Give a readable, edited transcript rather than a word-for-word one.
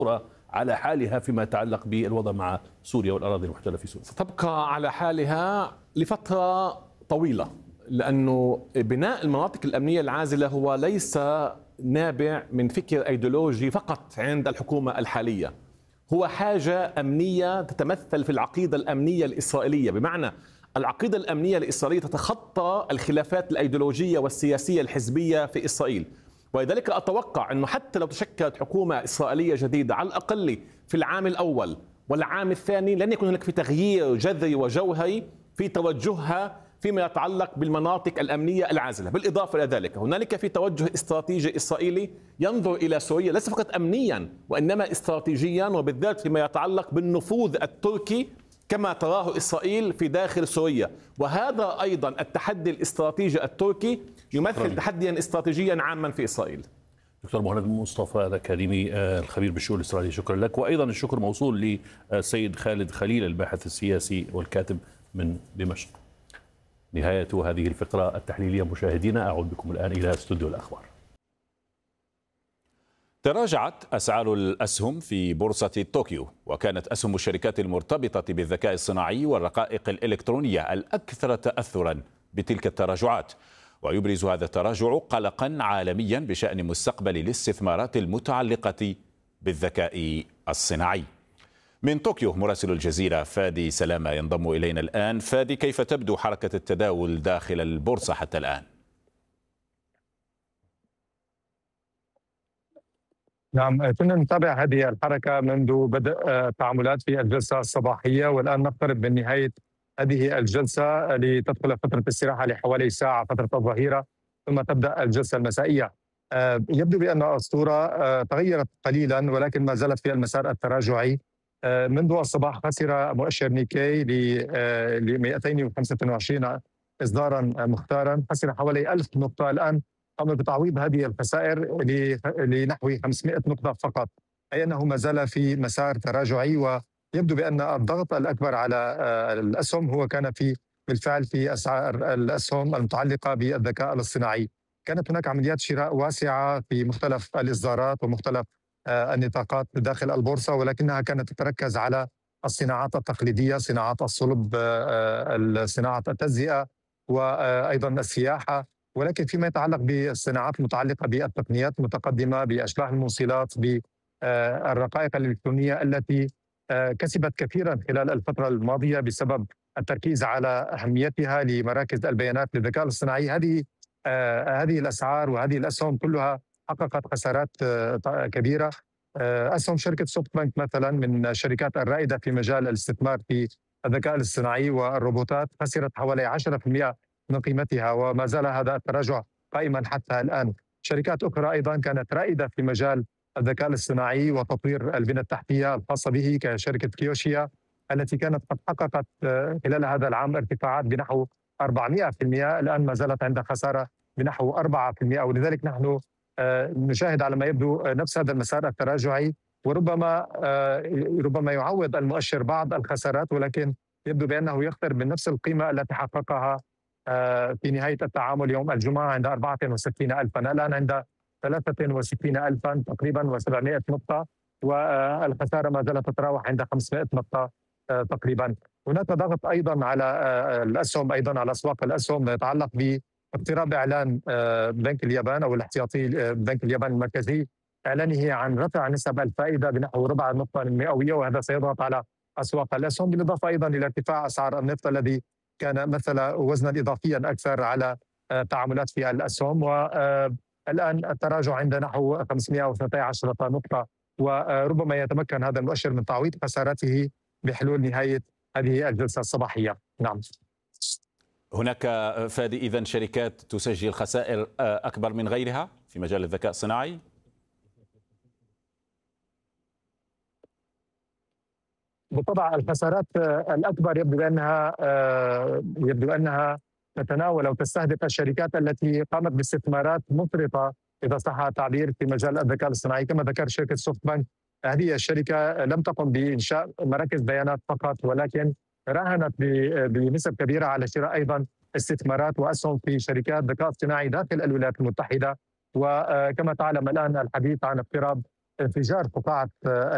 على حالها فيما يتعلق بالوضع مع سوريا والأراضي المحتلة في سوريا؟ ستبقى على حالها لفترة طويلة، لأنه بناء المناطق الأمنية العازلة هو ليس نابع من فكر أيديولوجي فقط عند الحكومة الحالية، هو حاجة أمنية تتمثل في العقيدة الأمنية الإسرائيلية. بمعنى العقيدة الأمنية الإسرائيلية تتخطى الخلافات الأيديولوجية والسياسية الحزبية في إسرائيل، ولذلك أتوقع أنه حتى لو تشكلت حكومة إسرائيلية جديدة على الأقل في العام الأول والعام الثاني لن يكون هناك في تغيير جذري وجوهري في توجهها فيما يتعلق بالمناطق الأمنية العازلة. بالإضافة إلى ذلك هنالك في توجه استراتيجي إسرائيلي ينظر إلى سوريا ليس فقط أمنيا وإنما استراتيجيا، وبالذات فيما يتعلق بالنفوذ التركي كما تراه إسرائيل في داخل سوريا. وهذا أيضا التحدي الاستراتيجي التركي يمثل تحديا استراتيجيا عاما في إسرائيل. دكتور مهند مصطفى الكريمي الخبير بالشؤون الإسرائيلية، شكرا لك. وأيضا الشكر موصول لسيد خالد خليل الباحث السياسي والكاتب من دمشق. نهاية هذه الفقرة التحليلية مشاهدينا، أعود بكم الآن إلى استوديو الأخبار. تراجعت أسعار الأسهم في بورصة طوكيو، وكانت أسهم الشركات المرتبطة بالذكاء الصناعي والرقائق الإلكترونية الأكثر تأثرا بتلك التراجعات، ويبرز هذا التراجع قلقا عالميا بشأن مستقبل الاستثمارات المتعلقة بالذكاء الصناعي. من طوكيو مراسل الجزيرة فادي سلامة ينضم إلينا الآن. فادي، كيف تبدو حركة التداول داخل البورصة حتى الآن؟ نعم، كنا نتابع هذه الحركة منذ بدء التعاملات في الجلسة الصباحية، والآن نقترب من نهاية هذه الجلسة لتدخل فترة استراحة لحوالي ساعة، فترة الظهيرة، ثم تبدأ الجلسة المسائية. يبدو بأن الصورة تغيرت قليلا ولكن ما زالت في المسار التراجعي. منذ الصباح خسر مؤشر نيكي ل 225 إصدارا مختارا، خسر حوالي 1000 نقطة. الآن قام بتعويض هذه الخسائر لنحو 500 نقطة فقط، أي أنه ما زال في مسار تراجعي. ويبدو بأن الضغط الأكبر على الأسهم هو كان بالفعل في أسعار الأسهم المتعلقة بالذكاء الاصطناعي. كانت هناك عمليات شراء واسعة في مختلف الإصدارات ومختلف النطاقات داخل البورصة، ولكنها كانت تتركز على الصناعات التقليدية، صناعات الصلب، صناعة التجزئة، وأيضا السياحة. ولكن فيما يتعلق بالصناعات المتعلقة بالتقنيات المتقدمة، بأشباه الموصلات، بالرقائق الإلكترونية التي كسبت كثيرا خلال الفترة الماضية بسبب التركيز على أهميتها لمراكز البيانات للذكاء الاصطناعي، هذه الأسعار وهذه الأسهم كلها حققت خسارات كبيرة. أسهم شركة سوفت بنك مثلا من الشركات الرائدة في مجال الاستثمار في الذكاء الاصطناعي والروبوتات خسرت حوالي 10% من قيمتها، وما زال هذا التراجع قائما حتى الآن. شركات أخرى أيضا كانت رائدة في مجال الذكاء الاصطناعي وتطوير البنى التحتية الخاصة به كشركة كيوشيا التي كانت قد حققت خلال هذا العام ارتفاعات بنحو 400%، الآن ما زالت عند خسارة بنحو 4%. ولذلك نحن نشاهد على ما يبدو نفس هذا المسار التراجعي، وربما يعوض المؤشر بعض الخسارات، ولكن يبدو بأنه يقترب من نفس القيمة التي حققها في نهاية التعامل يوم الجمعة عند 64,000. الآن عند 63,000 تقريبا و700 نقطة، والخسارة ما زالت تتراوح عند 500 نقطة تقريبا. هناك ضغط أيضا على الأسهم، أيضا على أسواق الأسهم، يتعلق باقتراب إعلان بنك اليابان أو الاحتياطي بنك اليابان المركزي، إعلانه عن رفع نسب الفائدة بنحو ربع نقطة مئوية، وهذا سيضغط على أسواق الأسهم، بالإضافة أيضا إلى ارتفاع أسعار النفط الذي كان مثل وزنا إضافيا أكثر على تعاملات في الأسهم. والآن التراجع عند نحو 512 نقطة، وربما يتمكن هذا المؤشر من تعويض خسارته بحلول نهاية هذه الجلسة الصباحية. نعم. هناك فادي إذن شركات تسجل خسائر أكبر من غيرها في مجال الذكاء الصناعي؟ بالطبع الخسارات الأكبر يبدو أنها تتناول أو تستهدف الشركات التي قامت باستثمارات مفرطة إذا صح التعبير في مجال الذكاء الاصطناعي. كما ذكر شركة سوفت بنك، هذه الشركة لم تقم بإنشاء مراكز بيانات فقط، ولكن راهنت بنسب كبيرة على شراء أيضا استثمارات وأسهم في شركات ذكاء اصطناعي داخل الولايات المتحدة. وكما تعلم الآن الحديث عن اقتراب انفجار فقاعة